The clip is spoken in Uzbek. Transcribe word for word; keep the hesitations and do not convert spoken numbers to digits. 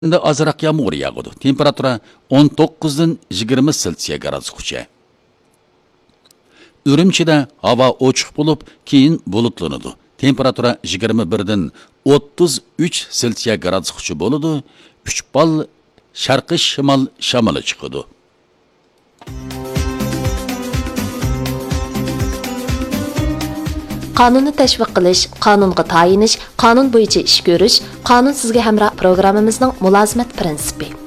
Endi azroq yomg'ir yog'adi. Temperatura o'n to'qqiz dan yigirma selsiya gradusgacha. Urumchida havo ochiq bo'lib, keyin bulutlanadi. Temperatura yigirma bir dan o'ttiz uch selsiya gradusgacha bo'ladi. uch ball sharqiy shimol shamoli chiqadi. Qonunni tashviq qilish, qonunga tayinish, qonun bo'yicha ish ko'rish, qonun sizga hamroh programmamizning mulozimat prinsipi.